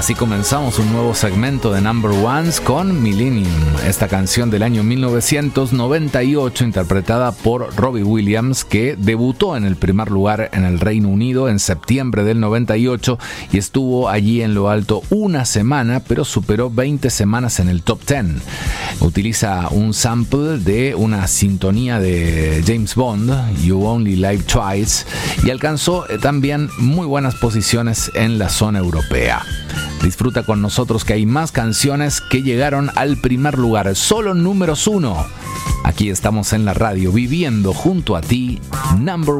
Así comenzamos un nuevo segmento de Number Ones con Millennium, esta canción del año 1998 interpretada por Robbie Williams, que debutó en el primer lugar en el Reino Unido en septiembre del 98 y estuvo allí en lo alto una semana, pero superó 20 semanas en el top 10. Utiliza un sample de una sintonía de James Bond, You Only Live Twice, y alcanzó también muy buenas posiciones en la zona europea. Disfruta con nosotros que hay más canciones que llegaron al primer lugar, solo números 1. Aquí estamos en la radio, viviendo junto a ti, Number